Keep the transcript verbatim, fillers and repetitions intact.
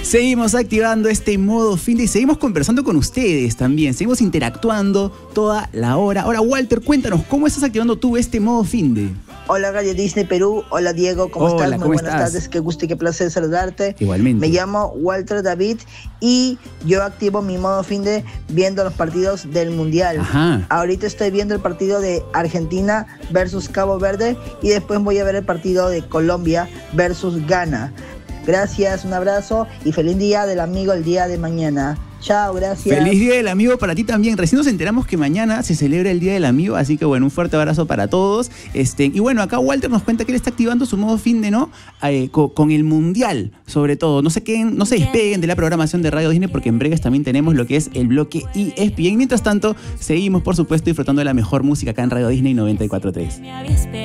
Seguimos activando este modo fin de y seguimos conversando con ustedes también. Seguimos interactuando toda la hora. Ahora, Walter, cuéntanos, ¿cómo estás activando tú este modo fin de? Hola, Radio Disney Perú. Hola, Diego. ¿Cómo Hola, estás? Muy ¿cómo buenas estás? tardes. Qué gusto y qué placer saludarte. Igualmente. Me llamo Walter David y yo activo mi modo fin de viendo los partidos del Mundial. Ajá. Ahorita estoy viendo el partido de Argentina versus Cabo Verde y después voy a ver el partido de Colombia versus Ghana. Gracias, un abrazo y feliz día del amigo el día de mañana. Chao, gracias. Feliz Día del Amigo para ti también. Recién nos enteramos que mañana se celebra el Día del Amigo, así que bueno, un fuerte abrazo para todos. Este, y bueno, acá Walter nos cuenta que él está activando su modo fin de, ¿no? Eh, con, con el Mundial, sobre todo. No se queden, no se despeguen de la programación de Radio Disney porque en breves también tenemos lo que es el bloque E S P N. Mientras tanto, seguimos, por supuesto, disfrutando de la mejor música acá en Radio Disney noventa y cuatro punto tres.